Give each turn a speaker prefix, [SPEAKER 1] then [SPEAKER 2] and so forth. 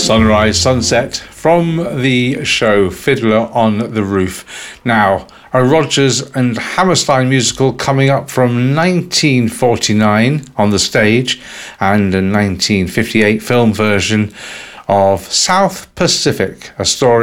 [SPEAKER 1] Sunrise, Sunset from the show Fiddler on the Roof. Now, a Rodgers and Hammerstein musical coming up from 1949 on the stage, and a 1958 film version of South Pacific, a story